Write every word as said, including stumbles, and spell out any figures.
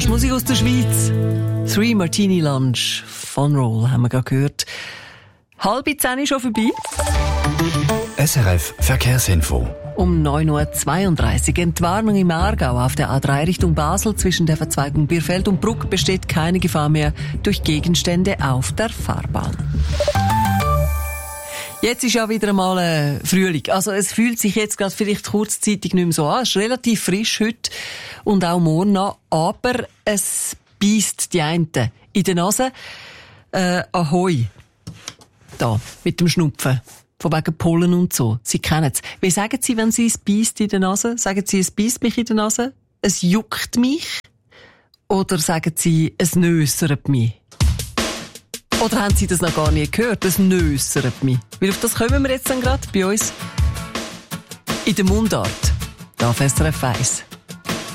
Das ist Musik aus der Schweiz. Three Martini Lunch von Roll haben wir gerade gehört. Halb zehn ist schon vorbei. S R F Verkehrsinfo. Um neun Uhr zweiunddreißig. Entwarnung im Aargau auf der A drei Richtung Basel. Zwischen der Verzweigung Bierfeld und Bruck besteht keine Gefahr mehr durch Gegenstände auf der Fahrbahn. Jetzt ist ja wieder einmal äh, Frühling. Also es fühlt sich jetzt gerade vielleicht kurzzeitig nicht mehr so an. Es ist relativ frisch heute und auch morgen noch. Aber es beisst die einen in der Nase. Äh, Ahoi. Da, mit dem Schnupfen. Von wegen Pollen und so. Sie kennen es. Wie sagen Sie, wenn Sie es beisst in der Nase? Sagen Sie, es beisst mich in der Nase? Es juckt mich? Oder sagen Sie, es nössert mich? Oder haben Sie das noch gar nicht gehört? Es nössert mich. Weil auf das kommen wir jetzt dann gerade bei uns in der Mundart. Da auf S R F eins.